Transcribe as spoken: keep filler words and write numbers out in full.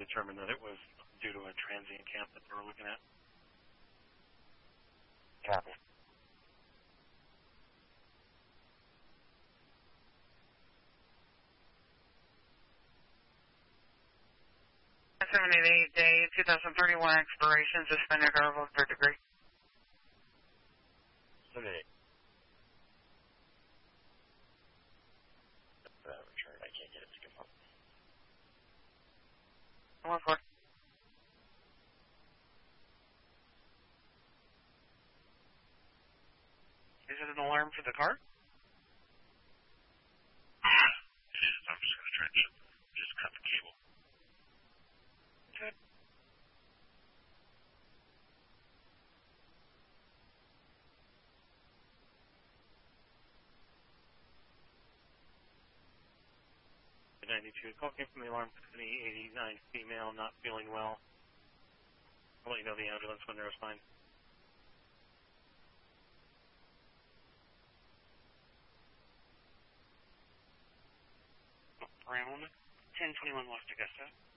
determined that it was due to a transient camp that they were looking at. Copy. seven eighty-eight day twenty thirty-one expiration, suspended or revoked third degree. seventy-eight. Uh, return, I can't get it to confirm. one four. Is it an alarm for the car? It is. I'm just going to try to just cut the cable. Good. ninety-two, call came from the alarm company, eighty-nine female, not feeling well. I'll let you know the ambulance when they're assigned. Brown, ten twenty-one West Augusta.